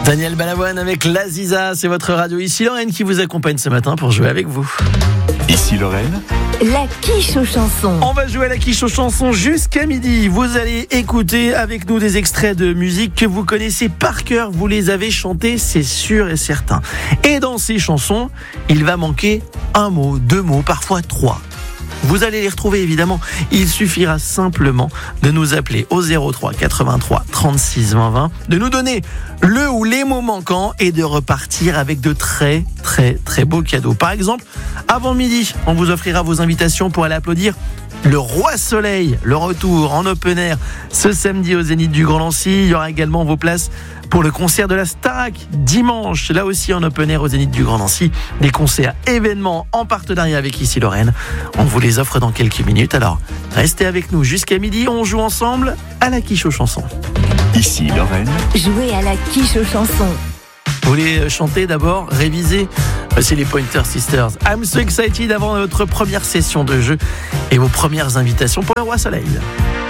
Daniel Balavoine avec l'Aziza, c'est votre radio. Ici Lorraine qui vous accompagne ce matin pour jouer avec vous. Ici Lorraine. La quiche aux chansons. On va jouer à la quiche aux chansons jusqu'à midi. Vous allez écouter avec nous des extraits de musique que vous connaissez par cœur. Vous les avez chantés, c'est sûr et certain. Et dans ces chansons, il va manquer un mot, 2 mots, parfois 3. Vous allez les retrouver évidemment. Il suffira simplement de nous appeler au 03 83 36 20 20, de nous donner le ou les mots manquants et de repartir avec de très beaux cadeaux. Par exemple, avant midi, on vous offrira vos invitations pour aller applaudir le Roi Soleil, le retour en open air ce samedi au Zénith du Grand Nancy. Il y aura également vos places pour le concert de la Starac dimanche, là aussi en open air au Zénith du Grand Nancy. Des concerts événements en partenariat avec Ici Lorraine. On vous les offre dans quelques minutes, alors restez avec nous jusqu'à midi. On joue ensemble à la quiche aux chansons. Ici Lorraine. Jouer à la quiche aux chansons. Vous voulez chanter d'abord, réviser? C'est les Pointer Sisters. I'm so excited avant notre première session de jeu et vos premières invitations pour le Roi Soleil.